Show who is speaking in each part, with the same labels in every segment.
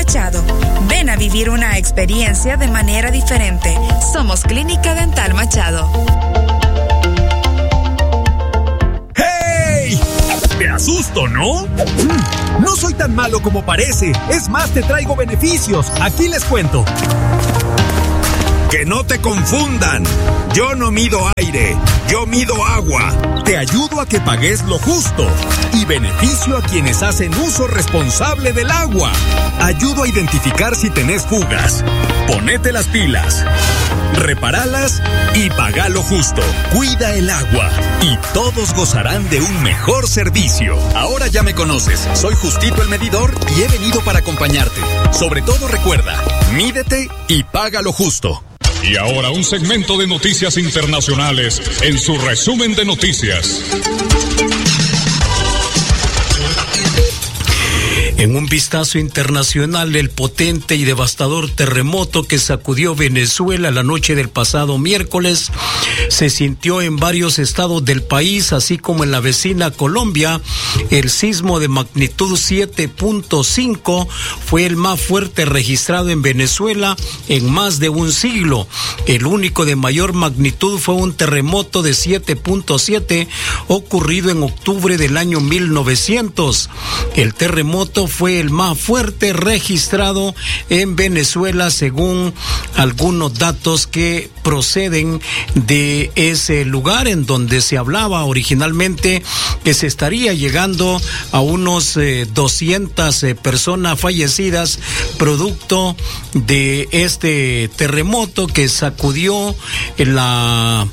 Speaker 1: Machado. Ven a vivir una experiencia de manera diferente. Somos Clínica Dental Machado.
Speaker 2: ¡Hey! Te asusto, ¿no? No soy tan malo como parece. Es más, te traigo beneficios. Aquí les cuento. Que no te confundan. Yo no mido aire, yo mido agua. Te ayudo a que pagues lo justo y beneficio a quienes hacen uso responsable del agua. Ayudo a identificar si tenés fugas. Ponete las pilas, reparalas y paga lo justo. Cuida el agua y todos gozarán de un mejor servicio. Ahora ya me conoces. Soy Justito el Medidor y he venido para acompañarte. Sobre todo recuerda, mídete y paga lo justo.
Speaker 3: Y ahora un segmento de noticias internacionales en su resumen de noticias.
Speaker 4: En un vistazo internacional, el potente y devastador terremoto que sacudió Venezuela la noche del pasado miércoles se sintió en varios estados del país, así como en la vecina Colombia. El sismo de magnitud 7.5 fue el más fuerte registrado en Venezuela en más de un siglo. El único de mayor magnitud fue un terremoto de 7.7 ocurrido en octubre del año 1900. El terremoto fue el más fuerte registrado en Venezuela según algunos datos que proceden de ese lugar, en donde se hablaba originalmente que se estaría llegando a unos 200 personas fallecidas producto de este terremoto que sacudió la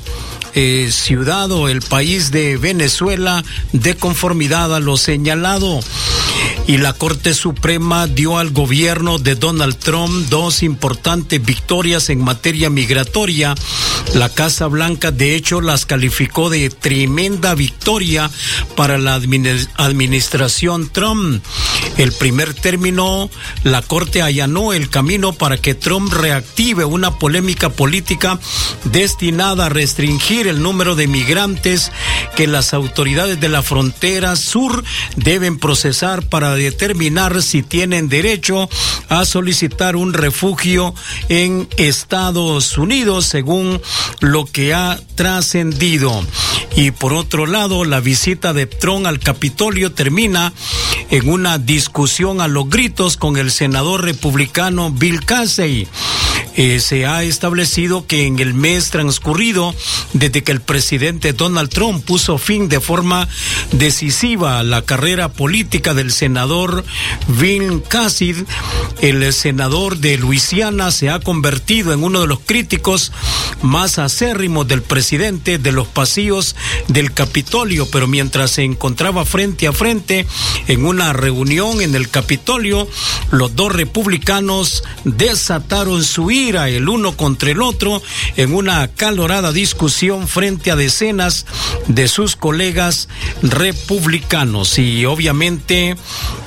Speaker 4: ciudad o el país de Venezuela de conformidad a lo señalado. Y la Corte Suprema dio al gobierno de Donald Trump dos importantes victorias en materia migratoria. La Casa Blanca, de hecho, las calificó de tremenda victoria para la administración Trump. El primer término, la Corte allanó el camino para que Trump reactive una polémica política destinada a restringir el número de migrantes que las autoridades de la frontera sur deben procesar para determinar si tienen derecho a solicitar un refugio en Estados Unidos, según lo que ha trascendido. Y por otro lado, la visita de Trump al Capitolio termina en una discusión a los gritos con el senador republicano Bill Cassidy. Se ha establecido que en el mes transcurrido, desde que el presidente Donald Trump puso fin de forma decisiva a la carrera política del senador Bill Cassidy, el senador de Luisiana se ha convertido en uno de los críticos más acérrimos del presidente de los pasillos del Capitolio. Pero mientras se encontraba frente a frente en una reunión en el Capitolio, los dos republicanos desataron su ira el uno contra el otro en una acalorada discusión frente a decenas de sus colegas republicanos. Y obviamente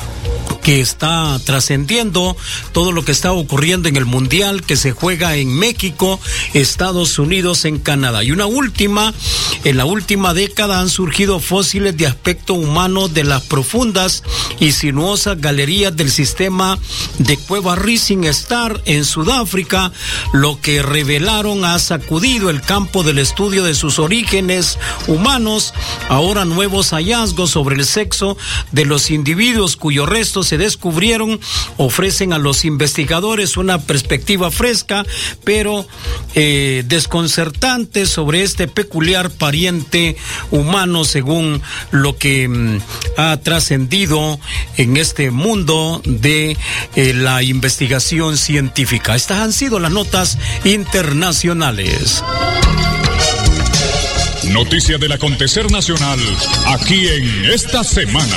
Speaker 4: que está trascendiendo todo lo que está ocurriendo en el Mundial que se juega en México, Estados Unidos, en Canadá. Y una última, en la última década han surgido fósiles de aspecto humano de las profundas y sinuosas galerías del sistema de cueva Rising Star en Sudáfrica. Lo que revelaron ha sacudido el campo del estudio de sus orígenes humanos. Ahora nuevos hallazgos sobre el sexo de los individuos cuyos restos se descubrieron ofrecen a los investigadores una perspectiva fresca pero desconcertante sobre este peculiar pariente humano, según lo que ha trascendido en este mundo de la investigación científica. Estas han sido las notas internacionales.
Speaker 3: Noticia del acontecer nacional, aquí en Esta Semana.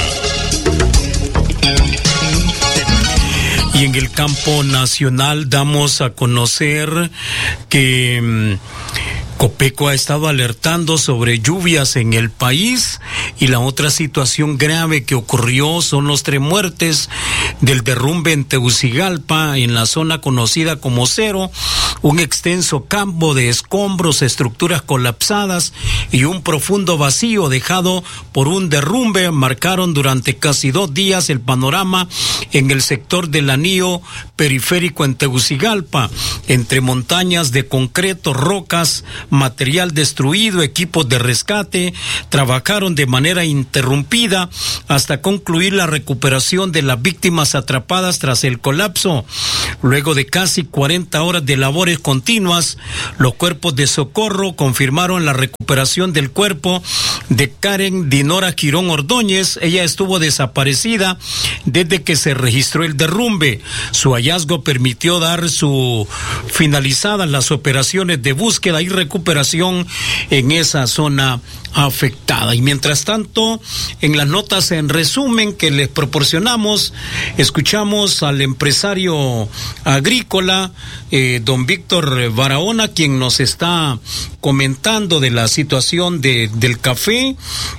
Speaker 4: Y en el campo nacional damos a conocer que Copeco ha estado alertando sobre lluvias en el país, y la otra situación grave que ocurrió son los 3 muertes del derrumbe en Tegucigalpa, en la zona conocida como Cero, Un extenso campo de escombros, estructuras colapsadas y un profundo vacío dejado por un derrumbe marcaron durante casi 2 días el panorama en el sector del anillo periférico en Tegucigalpa, entre montañas de concreto, rocas, material destruido, equipos de rescate, trabajaron de manera interrumpida hasta concluir la recuperación de las víctimas atrapadas tras el colapso. Luego de casi 40 horas de labores continuas, los cuerpos de socorro confirmaron la recuperación del cuerpo de Karen Dinora Quirón Ordóñez. Ella estuvo desaparecida desde que se registró el derrumbe. Su hallazgo permitió dar finalizadas las operaciones de búsqueda y recuperación en esa zona afectada. Y mientras tanto, en las notas en resumen que les proporcionamos, escuchamos al empresario agrícola, don Víctor Barahona, quien nos está comentando de la situación del café,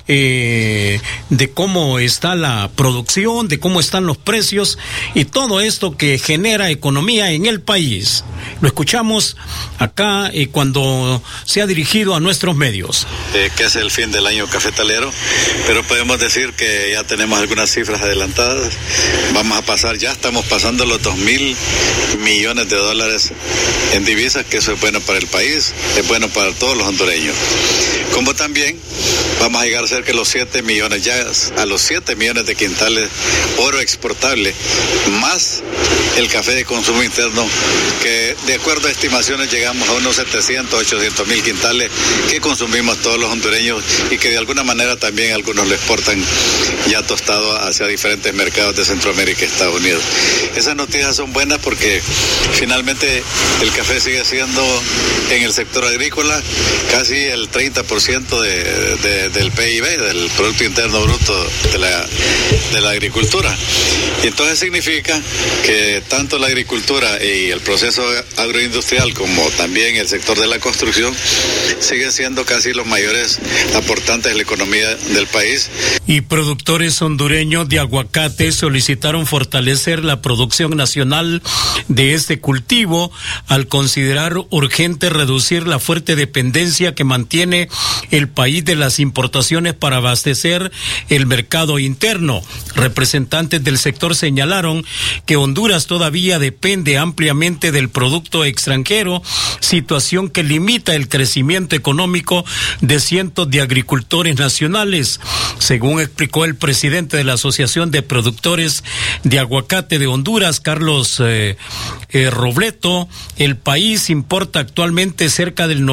Speaker 4: de cómo está la producción, de cómo están los precios y todo esto que genera economía en el país. Lo escuchamos acá cuando se ha dirigido a nuestros medios.
Speaker 5: Que es el fin del año cafetalero, pero podemos decir que ya tenemos algunas cifras adelantadas. Estamos pasando los 2.000 millones de dólares en divisas, que eso es bueno para el país, es bueno para todos los hondureños. Como también vamos a llegar cerca de los 7 millones, ya a los 7 millones de quintales oro exportable, más el café de consumo interno, que de acuerdo a estimaciones llegamos a unos 700, 800 mil quintales que consumimos todos los hondureños y que de alguna manera también algunos lo exportan ya tostado hacia diferentes mercados de Centroamérica y Estados Unidos. Esas noticias son buenas porque finalmente el café sigue siendo en el sector agrícola casi el 30% del PIB, del Producto Interno Bruto de la agricultura. Y entonces significa que tanto la agricultura y el proceso agroindustrial como también el sector de la construcción siguen siendo casi los mayores aportantes de la economía del país.
Speaker 4: Y productores hondureños de aguacate solicitaron fortalecer la producción nacional de este cultivo al considerar urgente reducir la fuerte dependencia que mantiene el país de las importaciones para abastecer el mercado interno. Representantes del sector señalaron que Honduras todavía depende ampliamente del producto extranjero, situación que limita el crecimiento económico de cientos de agricultores nacionales. Según explicó el presidente de la Asociación de Productores de Aguacate de Honduras, Carlos Robleto, el país importa actualmente cerca del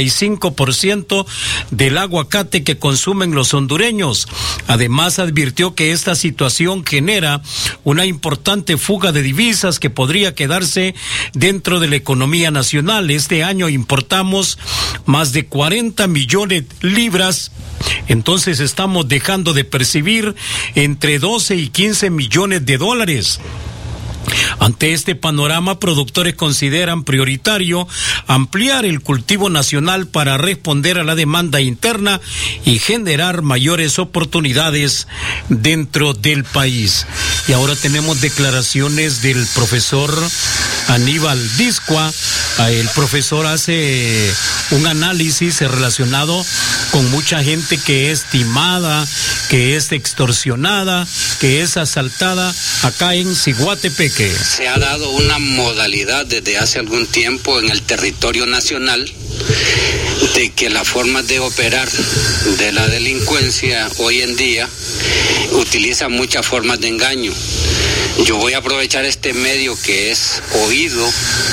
Speaker 4: 95% del aguacate que consumen los hondureños. Además, advirtió que esta situación genera una importante fuga de divisas que podría quedarse dentro de la economía nacional. Este año importamos más de 40 millones de libras. Entonces estamos dejando de percibir entre 12 y 15 millones de dólares. Ante este panorama, productores consideran prioritario ampliar el cultivo nacional para responder a la demanda interna y generar mayores oportunidades dentro del país. Y ahora tenemos declaraciones del profesor Aníbal Discua. El profesor hace un análisis relacionado con mucha gente que es timada, que es extorsionada, que es asaltada acá en Ciguatepeque.
Speaker 6: Se ha dado una modalidad desde hace algún tiempo en el territorio nacional de que las formas de operar de la delincuencia hoy en día utiliza muchas formas de engaño. Yo voy a aprovechar este medio que es oído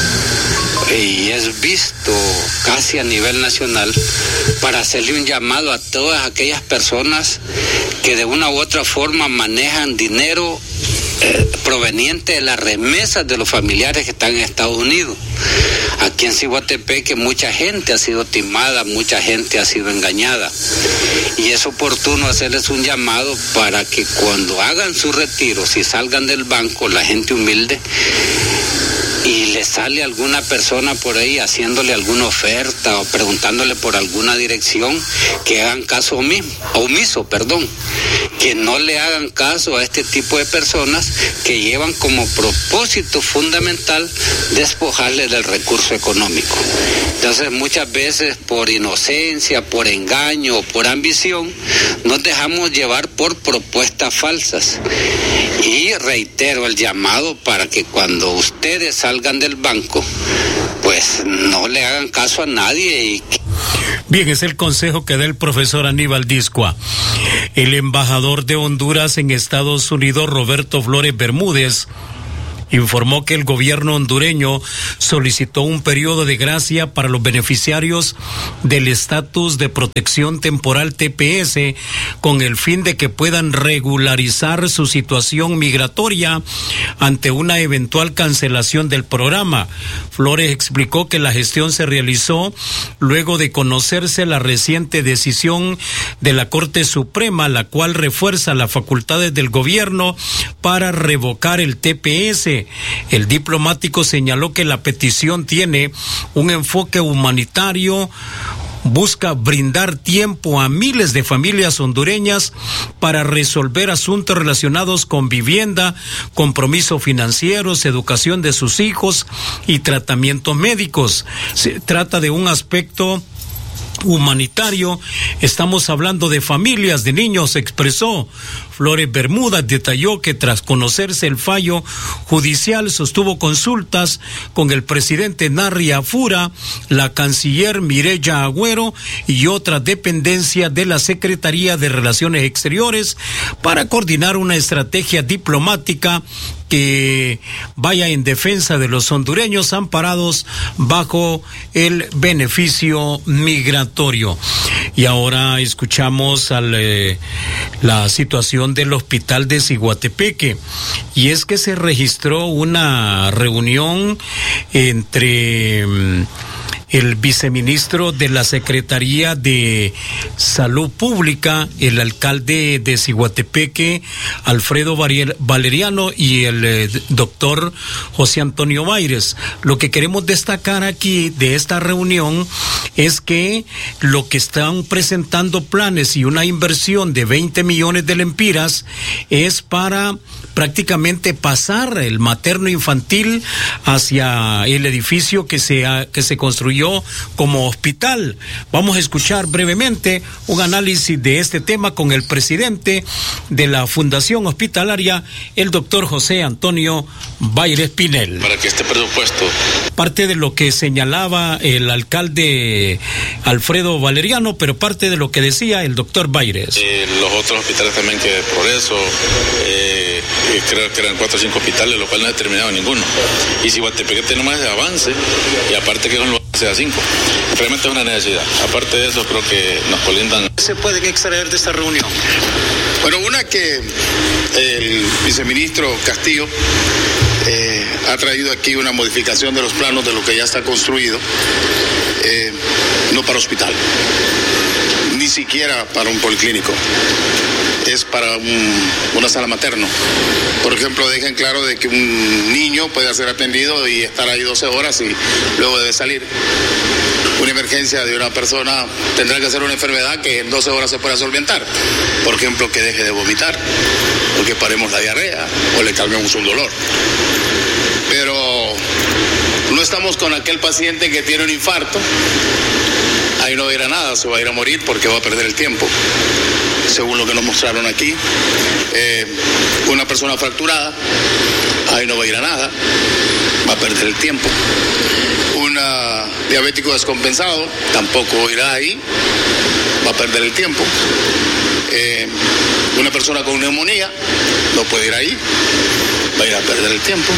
Speaker 6: y es visto casi a nivel nacional para hacerle un llamado a todas aquellas personas que de una u otra forma manejan dinero proveniente de las remesas de los familiares que están en Estados Unidos. Aquí en Ciguatepeque mucha gente ha sido timada, mucha gente ha sido engañada y es oportuno hacerles un llamado para que cuando hagan su retiro, si salgan del banco, la gente humilde, y le sale alguna persona por ahí haciéndole alguna oferta o preguntándole por alguna dirección, que hagan caso omiso, que no le hagan caso a este tipo de personas que llevan como propósito fundamental despojarle del recurso económico. Entonces muchas veces por inocencia, por engaño o por ambición nos dejamos llevar por propuestas falsas. Y reitero el llamado para que cuando ustedes salgan del banco, pues no le hagan caso a nadie y...
Speaker 4: Bien, es el consejo que da el profesor Aníbal Discua. El embajador de Honduras en Estados Unidos, Roberto Flores Bermúdez, informó que el gobierno hondureño solicitó un periodo de gracia para los beneficiarios del estatus de protección temporal TPS con el fin de que puedan regularizar su situación migratoria ante una eventual cancelación del programa. Flores explicó que la gestión se realizó luego de conocerse la reciente decisión de la Corte Suprema, la cual refuerza las facultades del gobierno para revocar el TPS. El diplomático señaló que la petición tiene un enfoque humanitario, busca brindar tiempo a miles de familias hondureñas para resolver asuntos relacionados con vivienda, compromisos financieros, educación de sus hijos y tratamientos médicos. Se trata de un aspecto humanitario, estamos hablando de familias, de niños, expresó. Flores Bermúdez detalló que tras conocerse el fallo judicial sostuvo consultas con el presidente Narri Afura, la canciller Mireya Agüero y otras dependencias de la Secretaría de Relaciones Exteriores para coordinar una estrategia diplomática que vaya en defensa de los hondureños amparados bajo el beneficio migratorio. Y ahora escuchamos la situación del hospital de Ciguatepeque, y es que se registró una reunión entre el viceministro de la Secretaría de Salud Pública, el alcalde de Ciguatepeque, Alfredo Valeriano, y el doctor José Antonio Baires. Lo que queremos destacar aquí de esta reunión es que lo que están presentando planes y una inversión de 20 millones de lempiras es para prácticamente pasar el materno infantil hacia el edificio que se construyó como hospital. Vamos a escuchar brevemente un análisis de este tema con el presidente de la Fundación Hospitalaria, el doctor José Antonio Baires Pinel.
Speaker 7: Para que este presupuesto...
Speaker 4: Parte de lo que señalaba el alcalde Alfredo Valeriano, pero parte de lo que decía el doctor Baires.
Speaker 7: Los otros hospitales también, que Progreso, creo que eran 4 o 5 hospitales, lo cual no ha terminado ninguno. Y si Guatepeque tiene más de avance, y aparte que son los a 5, realmente es una necesidad. Aparte de eso, creo que nos colindan.
Speaker 8: ¿Qué se pueden extraer de esta reunión? Bueno, una que el viceministro Castillo ha traído aquí una modificación de los planos de lo que ya está construido, no para hospital, ni siquiera para un policlínico, es para una sala materno. Por ejemplo, dejen claro de que un niño puede ser atendido y estar ahí 12 horas y luego debe salir. Una emergencia de una persona tendrá que ser una enfermedad que en 12 horas se pueda solventar. Por ejemplo, que deje de vomitar, o que paremos la diarrea, o le calmemos un dolor. Pero no estamos con aquel paciente que tiene un infarto. Ahí no va a ir a nada, se va a ir a morir porque va a perder el tiempo, según lo que nos mostraron aquí. Una persona fracturada, ahí no va a ir a nada, va a perder el tiempo. Un diabético descompensado, tampoco irá ahí, va a perder el tiempo. Una persona con neumonía no puede ir ahí, va a ir a perder el tiempo.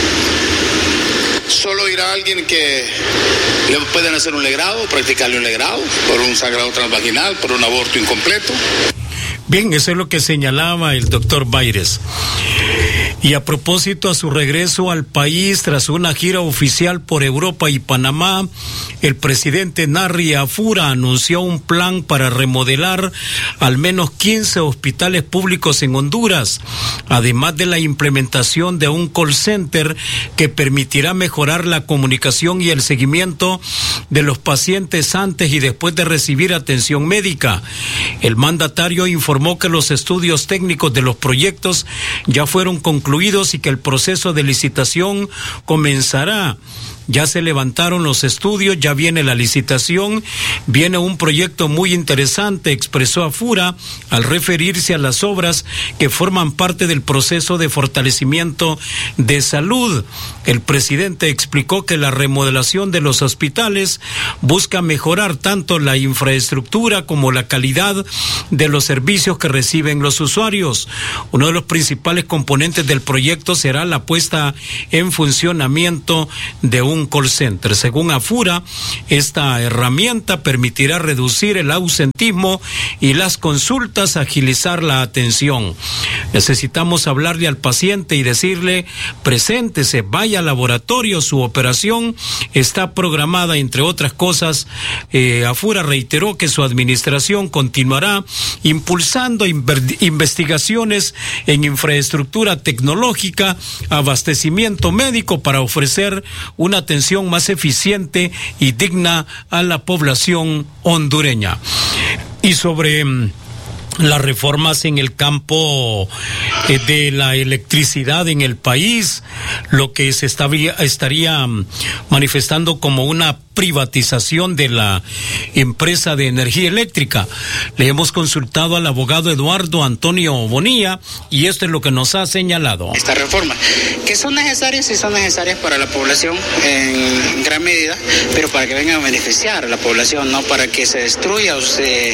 Speaker 8: Solo irá alguien que le pueden hacer un legrado, practicarle un legrado, por un sangrado transvaginal, por un aborto incompleto.
Speaker 4: Bien, eso es lo que señalaba el doctor Baires. Y a propósito, a su regreso al país tras una gira oficial por Europa y Panamá, el presidente Narri Afura anunció un plan para remodelar al menos 15 hospitales públicos en Honduras, además de la implementación de un call center que permitirá mejorar la comunicación y el seguimiento de los pacientes antes y después de recibir atención médica. El mandatario informó que los estudios técnicos de los proyectos ya fueron concluidos y que el proceso de licitación comenzará. Ya se levantaron los estudios, ya viene la licitación, viene un proyecto muy interesante, expresó Afura al referirse a las obras que forman parte del proceso de fortalecimiento de salud. El presidente explicó que la remodelación de los hospitales busca mejorar tanto la infraestructura como la calidad de los servicios que reciben los usuarios. Uno de los principales componentes del proyecto será la puesta en funcionamiento de un call center. Según Afura, esta herramienta permitirá reducir el ausentismo y las consultas, agilizar la atención. Necesitamos hablarle al paciente y decirle: preséntese, vaya al laboratorio, su operación está programada, entre otras cosas. Afura reiteró que su administración continuará impulsando investigaciones en infraestructura tecnológica, abastecimiento médico para ofrecer una atención más eficiente y digna a la población hondureña. Y sobre las reformas en el campo de la electricidad en el país, lo que se estaría manifestando como una privatización de la empresa de energía eléctrica. Le hemos consultado al abogado Eduardo Antonio Bonilla y esto es lo que nos ha señalado.
Speaker 9: Estas reformas, que son necesarias y son necesarias para la población en gran medida, pero para que vengan a beneficiar a la población, no para que se destruya o se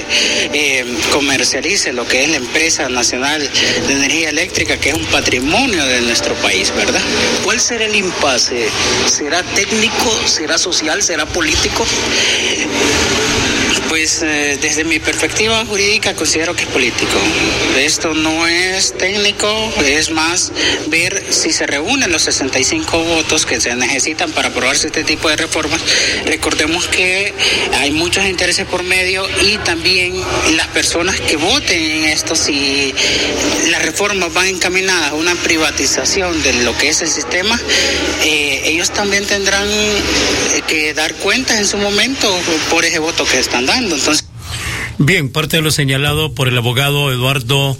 Speaker 9: comercialice lo que es la empresa nacional de energía eléctrica, que es un patrimonio de nuestro país, ¿verdad? ¿Cuál será el impasse? ¿Será técnico? ¿Será social? ¿Será político? Pues desde mi perspectiva jurídica considero que es político. Esto no es técnico, es más ver si se reúnen los 65 votos que se necesitan para aprobarse este tipo de reformas. Recordemos que hay muchos intereses por medio y también las personas que voten en esto, si las reformas van encaminadas a una privatización de lo que es el sistema, ellos también tendrán que dar cuentas en su momento por ese voto que están dando. Entonces,
Speaker 4: bien, parte de lo señalado por el abogado Eduardo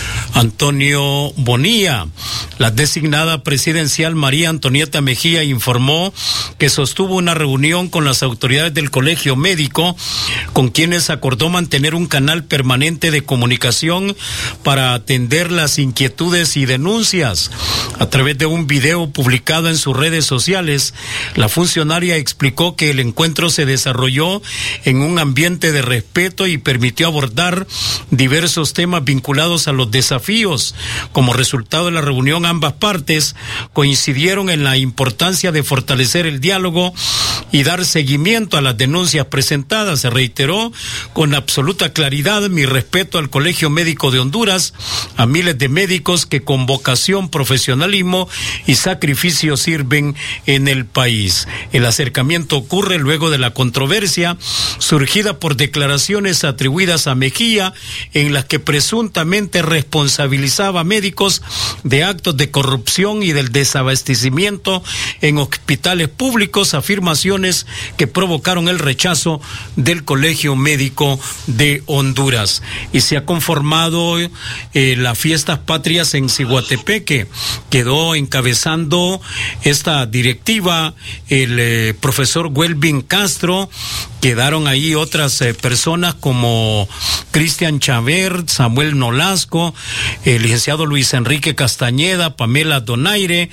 Speaker 4: Antonio Bonilla. La designada presidencial María Antonieta Mejía informó que sostuvo una reunión con las autoridades del Colegio Médico, con quienes acordó mantener un canal permanente de comunicación para atender las inquietudes y denuncias. A través de un video publicado en sus redes sociales, la funcionaria explicó que el encuentro se desarrolló en un ambiente de respeto y permitió abordar diversos temas vinculados a los desafíos. Como resultado de la reunión, ambas partes coincidieron en la importancia de fortalecer el diálogo y dar seguimiento a las denuncias presentadas. Se reiteró con absoluta claridad mi respeto al Colegio Médico de Honduras, a miles de médicos que con vocación, profesionalismo y sacrificio sirven en el país. El acercamiento ocurre luego de la controversia surgida por declaraciones atribuidas a Mejía, en las que presuntamente responsabilizaba a médicos de actos de corrupción y del desabastecimiento en hospitales públicos, afirmaciones que provocaron el rechazo del Colegio Médico de Honduras. Y se ha conformado las fiestas patrias en Ciguatepeque. Quedó encabezando esta directiva el profesor Welvin Castro. Quedaron ahí otras personas como Cristian Chavert, Samuel Nolasco, el licenciado Luis Enrique Castañeda, Pamela Donaire,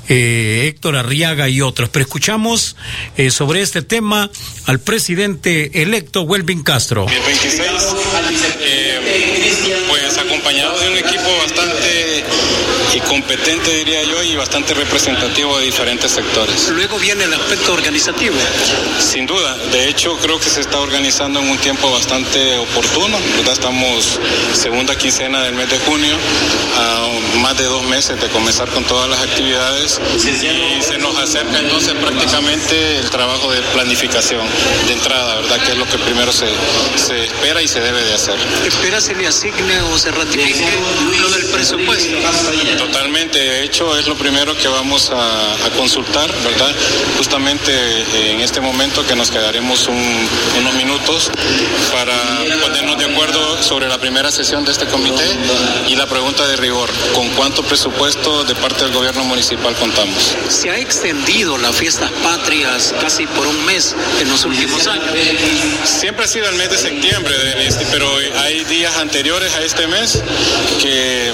Speaker 4: Héctor Arriaga y otros. Pero escuchamos sobre este tema al presidente electo Welvin Castro.
Speaker 7: El 26, pues acompañado de un equipo bastante
Speaker 10: y competente, diría yo, y bastante representativo de diferentes sectores.
Speaker 4: Luego viene el aspecto organizativo.
Speaker 10: Sin duda, de hecho creo que se está organizando en un tiempo bastante oportuno, ¿verdad? Estamos segunda quincena del mes de junio, a más de 2 meses de comenzar con todas las actividades, y se nos acerca entonces prácticamente el trabajo de planificación de entrada, ¿verdad? Que es lo que primero se espera y se debe de hacer.
Speaker 4: ¿Espera se le asigne o se ratifique lo del presupuesto?
Speaker 10: Totalmente, de hecho es lo primero que vamos a consultar, ¿verdad? Justamente en este momento que nos quedaremos unos minutos para ponernos de acuerdo sobre la primera sesión de este comité y la pregunta de rigor, ¿con cuánto presupuesto de parte del gobierno municipal contamos?
Speaker 4: Se ha extendido las fiestas patrias casi por un mes en los últimos años.
Speaker 10: Siempre ha sido el mes de septiembre, pero hay días anteriores a este mes que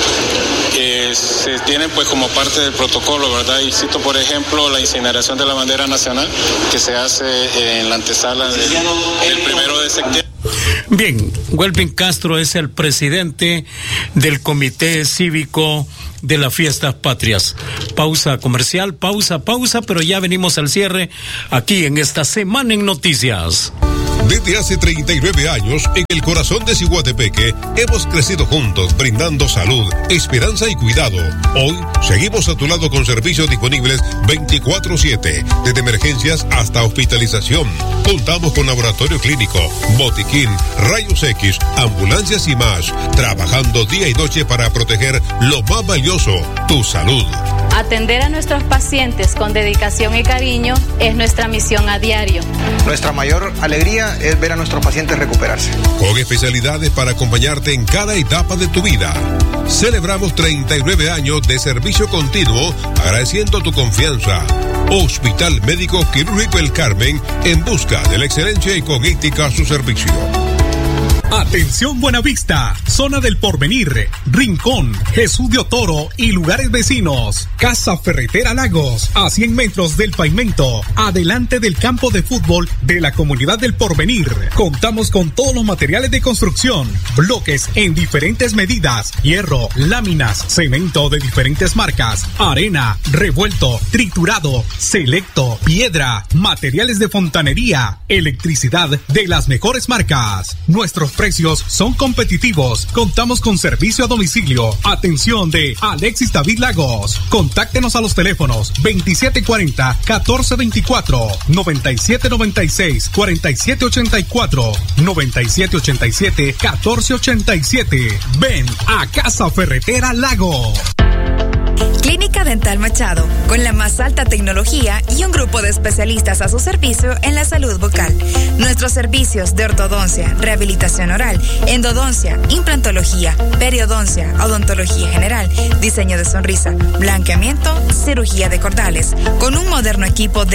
Speaker 10: se tienen pues como parte del protocolo, ¿verdad? Y cito por ejemplo la incineración de la bandera nacional que se hace en la antesala del 1 de septiembre.
Speaker 4: Bien, Welvin Castro es el presidente del Comité Cívico de las Fiestas Patrias. Pausa comercial, pausa, pero ya venimos al cierre aquí en esta Semana en Noticias.
Speaker 11: Desde hace 39 años, en el corazón de Ciguatepeque, hemos crecido juntos, brindando salud, esperanza y cuidado. Hoy, seguimos a tu lado con servicios disponibles 24/7, desde emergencias hasta hospitalización. Contamos con laboratorio clínico, botiquín, rayos X, ambulancias y más, trabajando día y noche para proteger lo más valioso, tu salud.
Speaker 12: Atender a nuestros pacientes con dedicación y cariño es nuestra misión a diario.
Speaker 13: Nuestra mayor alegría es ver a nuestros pacientes recuperarse.
Speaker 11: Con especialidades para acompañarte en cada etapa de tu vida. Celebramos 39 años de servicio continuo, agradeciendo tu confianza. Hospital Médico Quirúrgico El Carmen, en busca de la excelencia y con ética a su servicio.
Speaker 14: Atención Buenavista, Zona del Porvenir, Rincón, Jesús de Otoro y lugares vecinos. Casa Ferretera Lagos, a 100 metros del pavimento, adelante del campo de fútbol de la comunidad del Porvenir. Contamos con todos los materiales de construcción, bloques en diferentes medidas, hierro, láminas, cemento de diferentes marcas, arena, revuelto, triturado, selecto, piedra, materiales de fontanería, electricidad de las mejores marcas. Nuestros precios son competitivos. Contamos con servicio a domicilio. Atención de Alexis David Lagos. Contáctenos a los teléfonos 2740-1424, 9796-4784, 9787-1487. Ven a Casa Ferretera Lago.
Speaker 1: Clínica Dental Machado, con la más alta tecnología y un grupo de especialistas a su servicio en la salud bucal. Nuestros servicios de ortodoncia, rehabilitación oral, endodoncia, implantología, periodoncia, odontología general, diseño de sonrisa, blanqueamiento, cirugía de cordales, con un moderno equipo de